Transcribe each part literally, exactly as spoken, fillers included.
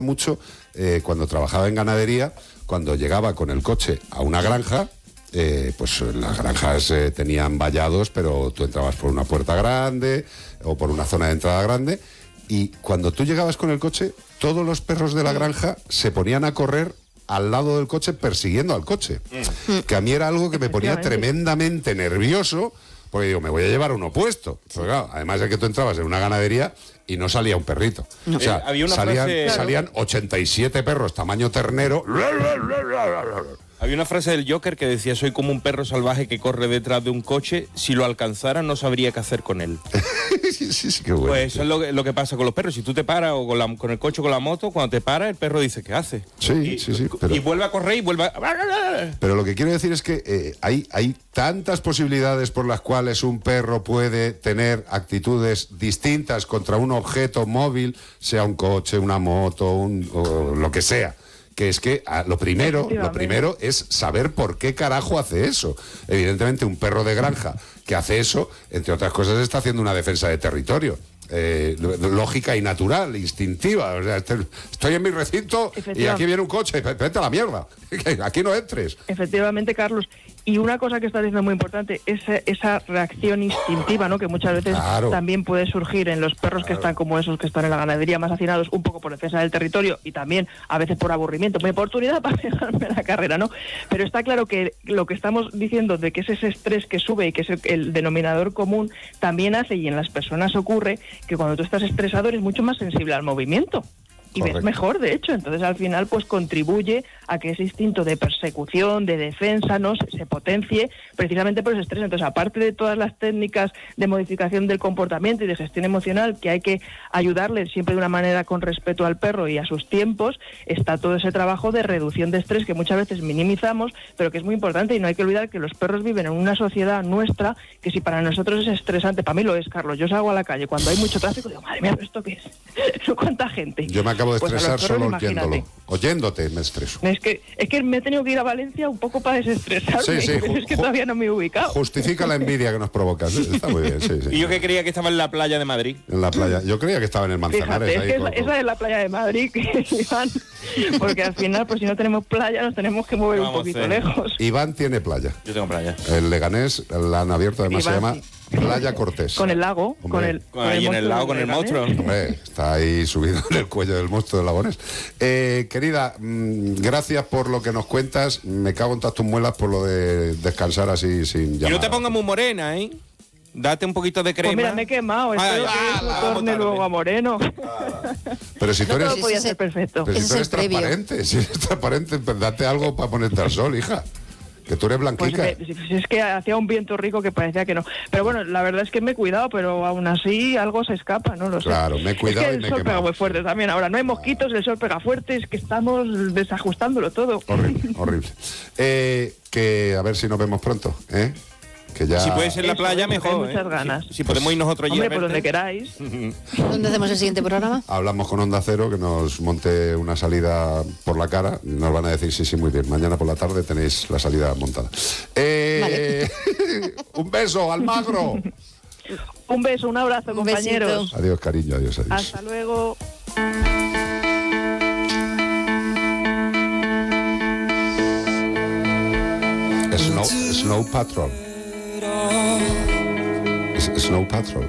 mucho eh, cuando trabajaba en ganadería, cuando llegaba con el coche a una granja, eh, pues las granjas eh, tenían vallados, pero tú entrabas por una puerta grande o por una zona de entrada grande, y cuando tú llegabas con el coche, todos los perros de la granja se ponían a correr al lado del coche persiguiendo al coche, mm. que a mí era algo que me ponía tremendamente nervioso, porque digo, me voy a llevar uno puesto. Pues claro, además de que tú entrabas en una ganadería y no salía un perrito. No. O sea, eh, había una salían, frase... salían ochenta y siete perros tamaño ternero. Había una frase del Joker que decía: soy como un perro salvaje que corre detrás de un coche, si lo alcanzara no sabría qué hacer con él. sí, sí, sí, qué bueno. Pues eso es lo que, lo que pasa con los perros. Si tú te paras o con, la, con el coche o con la moto, cuando te paras, el perro dice, ¿qué hace? Sí, y, sí, sí. Pero... y vuelve a correr y vuelve a... Pero lo que quiero decir es que eh, hay, hay tantas posibilidades por las cuales un perro puede tener actitudes distintas contra un objeto móvil, sea un coche, una moto, un, o lo que sea. Que es que a, lo primero, lo primero es saber por qué carajo hace eso. Evidentemente, un perro de granja que hace eso, entre otras cosas, está haciendo una defensa de territorio. Eh, lógica y natural, instintiva. O sea, estoy en mi recinto y aquí viene un coche, vete a la mierda, aquí no entres. Efectivamente, Carlos. Y una cosa que está diciendo muy importante es esa reacción instintiva, ¿no? Que muchas veces claro. también puede surgir en los perros claro. que están como esos que están en la ganadería más hacinados, un poco por defensa del territorio y también a veces por aburrimiento, mi oportunidad para pegarme la carrera, ¿no? Pero está claro que lo que estamos diciendo de que es ese estrés que sube y que es el, el denominador común también hace, y en las personas ocurre, que cuando tú estás estresado eres mucho más sensible al movimiento. Y Correcto. ves mejor, de hecho. Entonces, al final, pues contribuye a que ese instinto de persecución, de defensa, ¿no? se, se potencie precisamente por ese estrés. Entonces, aparte de todas las técnicas de modificación del comportamiento y de gestión emocional, que hay que ayudarle siempre de una manera con respeto al perro y a sus tiempos, está todo ese trabajo de reducción de estrés que muchas veces minimizamos, pero que es muy importante. Y no hay que olvidar que los perros viven en una sociedad nuestra que si para nosotros es estresante, para mí lo es, Carlos. Yo salgo a la calle cuando hay mucho tráfico y digo, madre mía, ¿esto qué es? ¿Cuánta gente? Yo me acabo de pues estresar solo oyéndolo. Oyéndote me estreso. Es que, es que me he tenido que ir a Valencia un poco para desestresarme. Sí, sí, ju- es que todavía no me he ubicado. Justifica la envidia que nos provocas. Está muy bien, sí, sí. Y yo que creía que estaba en la playa de Madrid. En la playa. Yo creía que estaba en el Manzanares. Fíjate, ahí es que con, esa, esa es la playa de Madrid, Iván. Porque al final, pues si no tenemos playa, nos tenemos que mover Vamos un poquito lejos. Iván tiene playa. Yo tengo playa. El Leganés la han abierto, además Iván, se llama... Sí. Playa Cortés. Con el lago, Hombre. con el, con ahí el en el lago, con el monstruo. Hombre, está ahí subido en el cuello del monstruo de Lagones. Eh, querida, mmm, gracias por lo que nos cuentas. Me cago en todas tus muelas por lo de descansar así sin llamar. Y no te pongas muy morena, ¿eh? Date un poquito de crema. Pues mira, me he quemado. Espero ah, que eso ah, torne luego a moreno. Ah, pero si tú eres... No todo podía ser perfecto. Pero si tú eres transparente, si eres transparente, pues date algo para ponerte al sol, hija. Que tú eres blanquica. Pues me, es que hacía un viento rico que parecía que no. Pero bueno, la verdad es que me he cuidado, pero aún así algo se escapa, ¿no? Lo sé. Claro, me he cuidado es que y me he el sol quemado. pega muy fuerte también. Ahora no hay mosquitos, el sol pega fuerte, es que estamos desajustándolo todo. Horrible, horrible. Eh, que a ver si nos vemos pronto, ¿eh? Que ya... Si puede ser la playa, mejor. Muchas ¿eh? ganas. Si, si podemos ir nosotros allí. Hombre, por donde queráis. ¿Dónde hacemos el siguiente programa? Hablamos con Onda Cero, que nos monte una salida por la cara. Nos van a decir, sí, sí, muy bien. Mañana por la tarde tenéis la salida montada. Eh, vale. Un beso, Almagro. Un beso, un abrazo, un compañeros. Besito. Adiós, cariño, adiós, adiós. Hasta luego. Snow, Snow Patrol. Snow Patrol.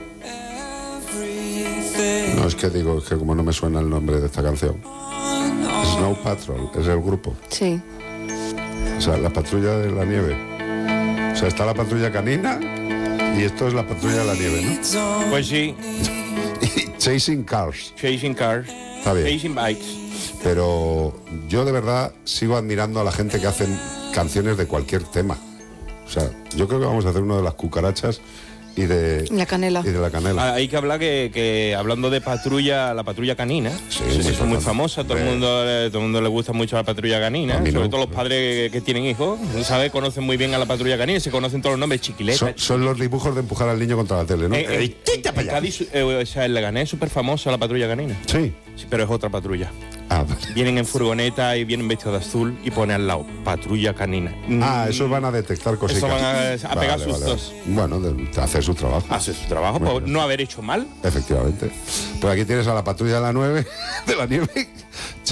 No, es que digo, es que como no me suena el nombre de esta canción. Snow Patrol, es el grupo. Sí. O sea, la patrulla de la nieve. O sea, está la patrulla canina y esto es la patrulla de la nieve, ¿no? Pues sí. Y Chasing Cars. Chasing Cars. Está bien. Chasing Bikes. Pero yo de verdad sigo admirando a la gente que hacen canciones de cualquier tema. O sea, yo creo que vamos a hacer uno de las cucarachas y de la canela. Y de la canela. Ah, hay que hablar que, que hablando de patrulla, la patrulla canina, sí, sí, muy, son muy famosa, todo el mundo todo el mundo le gusta mucho la patrulla canina, sobre no. todo los padres que, que tienen hijos, ¿sabes? Conocen muy bien a la patrulla canina, se conocen todos los nombres, Chiquileta. Son, son los dibujos de empujar al niño contra la tele, ¿no? Eh, eh, en, en Cádiz, eh, o sea, en Leganés es súper famosa la patrulla canina. Sí. Sí, pero es otra patrulla. Ah, vale. Vienen en furgoneta y vienen vestidos de azul y pone al lado patrulla canina. Ah, esos van a detectar cositas. Eso van a, a pegar Vale, sustos. vale. Bueno, de, hacer su trabajo. Hace su trabajo Bueno, por no haber hecho mal. Efectivamente. Pues aquí tienes a la patrulla de la nueve, de la nieve.